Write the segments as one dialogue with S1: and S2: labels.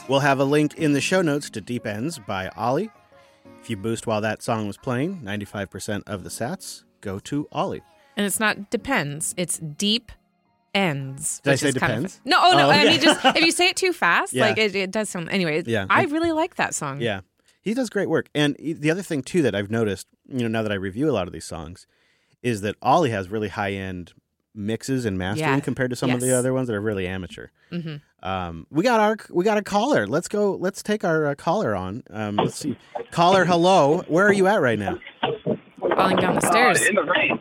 S1: We'll have a link in the show notes to Deep Ends by Ollie. If you boost while that song was playing, 95% of the sats go to Ollie.
S2: And it's not depends, it's Deep Ends.
S1: Did I say depends?
S2: No, I mean, just if you say it too fast,
S1: Yeah.
S2: like it does sound. Anyway,
S1: Yeah.
S2: I really like that song.
S1: Yeah. He does great work. And the other thing, too, that I've noticed, now that I review a lot of these songs, is that Ollie has really high-end mixes and mastering compared to some of the other ones that are really amateur.
S2: Mm-hmm.
S1: We got a caller. Let's take our caller on. Let's see. Caller, hello. Where are you at right now?
S2: Falling down the stairs.
S3: In the rain.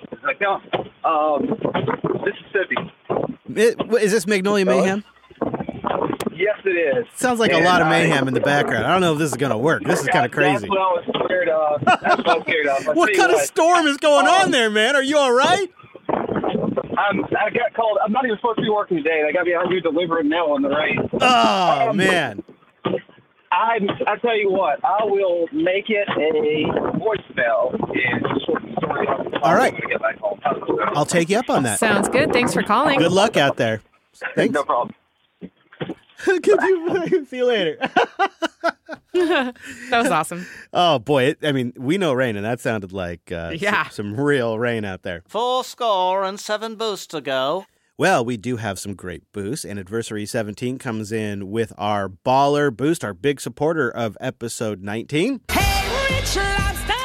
S3: Mississippi.
S1: Is this Magnolia Mayhem?
S3: Yes, it is.
S1: Sounds like a lot of mayhem in the background. I don't know if this is going to work. This is kind of crazy.
S3: That's what I was scared of. That's what I was scared of.
S1: What kind of storm is going on there, man? Are you all right?
S3: I got called. I'm not even supposed to be working today. They got me out here delivering mail in the rain.
S1: Oh, man.
S3: I tell you what, I will make it a voicemail and short story.
S1: All right.
S3: I'm gonna get back home.
S1: I'll take you up on that.
S2: Sounds good. Thanks for calling.
S1: Good luck out there. Thanks.
S3: No problem.
S1: Could you see you later?
S2: That was awesome.
S1: Oh, boy. We know rain, and that sounded like some real rain out there.
S4: 4-7 boosts to go.
S1: Well, we do have some great boosts, and Adversary 17 comes in with our baller boost, our big supporter of episode 19.
S5: Hey, Rich Lobster!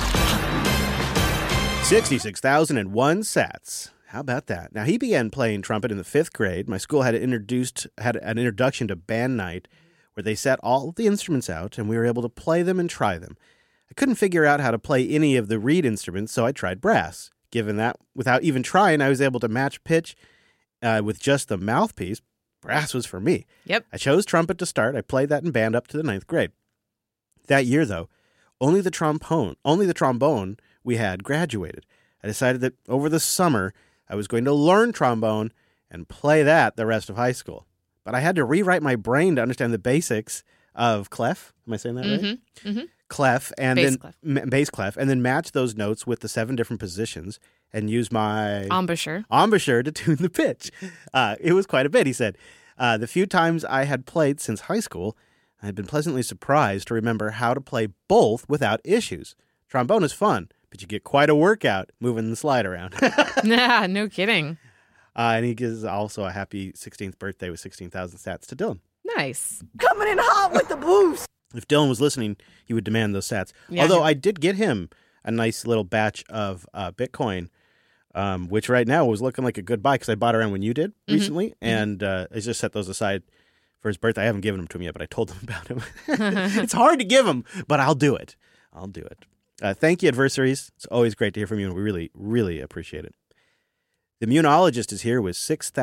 S1: 66,001 sats. How about that? Now, he began playing trumpet in the 5th grade. My school had an introduction to band night where they set all of the instruments out, and we were able to play them and try them. I couldn't figure out how to play any of the reed instruments, so I tried brass. Given that, without even trying, I was able to match pitch with just the mouthpiece. Brass was for me.
S2: Yep.
S1: I chose trumpet to start. I played that in band up to the 9th grade. That year, though, only the trombone we had graduated. I decided that over the summer, I was going to learn trombone and play that the rest of high school. But I had to rewrite my brain to understand the basics of clef. Am I saying that right?
S2: Mm-hmm.
S1: Clef and
S2: bass
S1: then bass clef, and then match those notes with the 7 different positions and use my embouchure to tune the pitch. It was quite a bit, he said. The few times I had played since high school, I had been pleasantly surprised to remember how to play both without issues. Trombone is fun, but you get quite a workout moving the slide around.
S2: Nah, no kidding.
S1: And he gives also a happy 16th birthday with 16,000 sats to Dylan.
S2: Nice.
S5: Coming in hot with the boost.
S1: If Dylan was listening, he would demand those sats.
S2: Yeah.
S1: Although I did get him a nice little batch of Bitcoin, which right now was looking like a good buy because I bought around when you did recently. And I just set those aside for his birthday. I haven't given them to him yet, but I told him about him. It's hard to give him, but I'll do it. Thank you, Adversaries. It's always great to hear from you, and we really, really appreciate it. The Immunologist is here with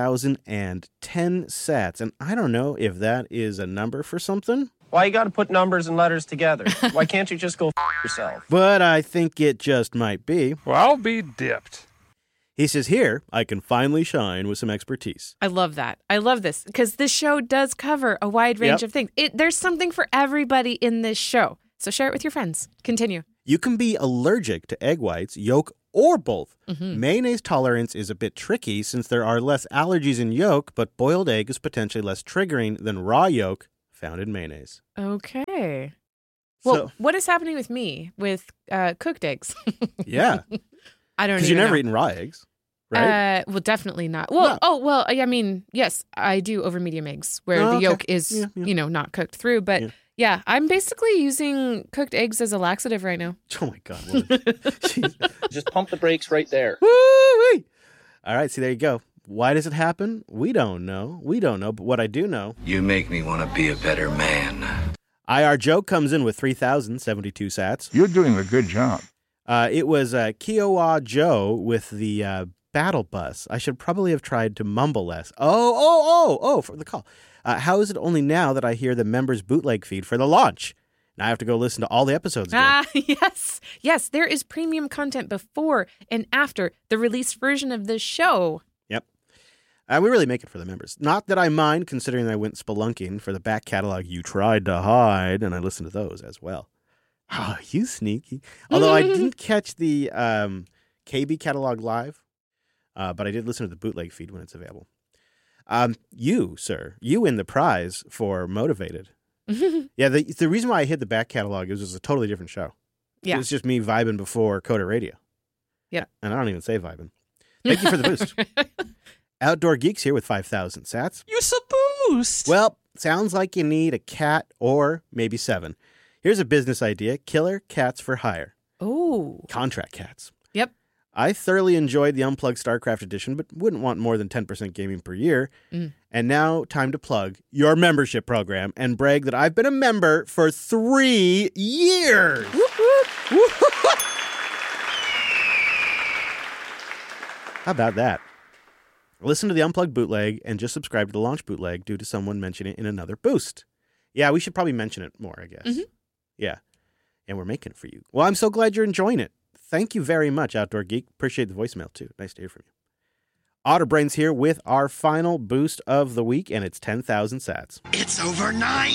S1: 6,010 sats, and I don't know if that is a number for something.
S6: Why you got to put numbers and letters together? Why can't you just go yourself?
S1: But I think it just might be.
S7: Well, I'll be dipped.
S1: He says, here, I can finally shine with some expertise.
S2: I love that. I love this because this show does cover a wide range of things. There's something for everybody in this show. So share it with your friends. Continue.
S1: You can be allergic to egg whites, yolk, or both. Mayonnaise tolerance is a bit tricky since there are less allergies in yolk, but boiled egg is potentially less triggering than raw yolk found in mayonnaise.
S2: Okay. Well, what is happening with me with cooked eggs?
S1: Yeah.
S2: I don't know.
S1: Because you've never eaten raw eggs, right?
S2: Well, definitely not. Well,
S1: No.
S2: I mean, yes, I do over medium eggs where the yolk is, not cooked through. But yeah, I'm basically using cooked eggs as a laxative right now.
S1: Oh, my God. Jeez.
S6: Just pump the brakes right there.
S1: Woo-wee. All right, see, there you go. Why does it happen? We don't know. But what I do know...
S8: You make me want to be a better man.
S1: IR Joe comes in with 3,072 sats.
S7: You're doing a good job.
S1: It was Kiowa Joe with the battle bus. I should probably have tried to mumble less. Oh, for the call. How is it only now that I hear the members' bootleg feed for the launch? Now I have to go listen to all the episodes again.
S2: Yes. There is premium content before and after the released version of this show.
S1: Yep. We really make it for the members. Not that I mind, considering I went spelunking for the back catalog you tried to hide, and I listened to those as well. Oh, you sneaky. Although I didn't catch the KB catalog live, but I did listen to the bootleg feed when it's available. You, sir, you win the prize for Motivated. Yeah, the reason why I hid the back catalog is it was a totally different show.
S2: Yeah.
S1: It was just me vibing before Coda Radio.
S2: Yeah.
S1: And I don't even say vibing. Thank you for the boost. Outdoor Geeks here with 5,000 sats.
S9: Use a boost.
S1: Well, sounds like you need a cat or maybe 7. Here's a business idea. Killer cats for hire.
S2: Oh.
S1: Contract cats.
S2: Yep.
S1: I thoroughly enjoyed the Unplugged StarCraft edition, but wouldn't want more than 10% gaming per year. And now, time to plug your membership program and brag that I've been a member for 3 years. How about that? Listen to the Unplugged bootleg and just subscribe to the launch bootleg due to someone mentioning it in another boost. Yeah, we should probably mention it more, I guess. Yeah. And we're making it for you. Well, I'm so glad you're enjoying it. Thank you very much, Outdoor Geek. Appreciate the voicemail, too. Nice to hear from you. Otterbrains here with our final boost of the week, and it's 10,000 sats.
S5: It's over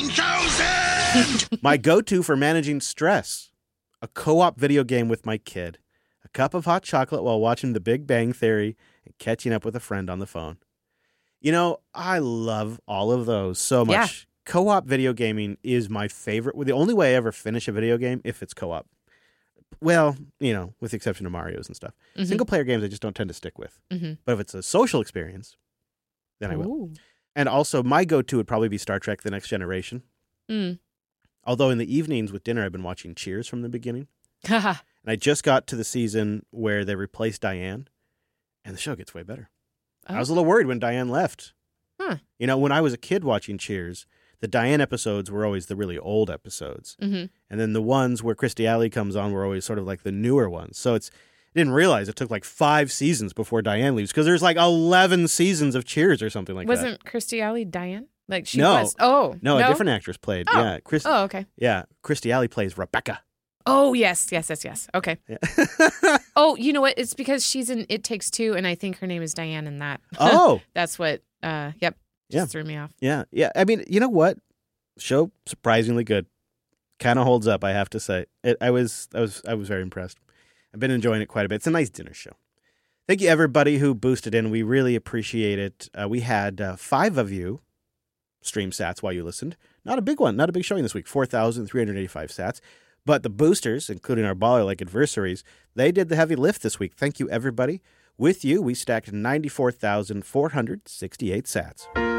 S5: 9,000!
S1: My go-to for managing stress. A co-op video game with my kid. A cup of hot chocolate while watching The Big Bang Theory and catching up with a friend on the phone. You know, I love all of those so much.
S2: Yeah.
S1: Co-op video gaming is my favorite. The only way I ever finish a video game, if it's co-op. Well, you know, with the exception of Mario's and stuff. Single-player games I just don't tend to stick with. But if it's a social experience, then I will.
S2: Ooh.
S1: And also, my go-to would probably be Star Trek The Next Generation. Although in the evenings with dinner, I've been watching Cheers from the beginning. And I just got to the season where they replaced Diane, and the show gets way better. I was a little worried when Diane left. You know, when I was a kid watching Cheers, the Diane episodes were always the really old episodes. And then the ones where Kirstie Alley comes on were always sort of like the newer ones. So I didn't realize it took like 5 seasons before Diane leaves because there's like 11 seasons of Cheers or something like that.
S2: Wasn't Kirstie Alley Diane? Like she
S1: No.
S2: was? Oh.
S1: No, a different actress played.
S2: Oh.
S1: Yeah,
S2: Oh, okay.
S1: Yeah, Kirstie Alley plays Rebecca.
S2: Oh, yes. Okay.
S1: Yeah.
S2: Oh, you know what? It's because she's in It Takes Two, and I think her name is Diane in that.
S1: Oh.
S2: That's what, yep. Just threw me off.
S1: Yeah. I mean, you know what? Show surprisingly good. Kind of holds up, I have to say. I was very impressed. I've been enjoying it quite a bit. It's a nice dinner show. Thank you, everybody who boosted in. We really appreciate it. We had 5 of you stream sats while you listened. Not a big one. Not a big showing this week. 4,385 sats. But the boosters, including our baller-like adversaries, they did the heavy lift this week. Thank you, everybody. With you, we stacked 94,468 sats.